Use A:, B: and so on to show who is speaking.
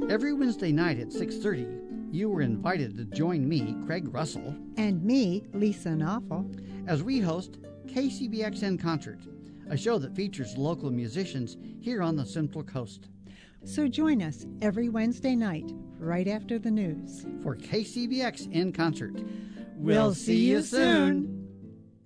A: Every Wednesday night at 6:30, you are invited to join me, Craig Russell,
B: and me, Lisa Knopfel,
A: as we host KCBX in Concert, a show that features local musicians here on the Central Coast.
B: So join us every Wednesday night, right after the news.
A: For KCBX in Concert.
B: We'll see you soon.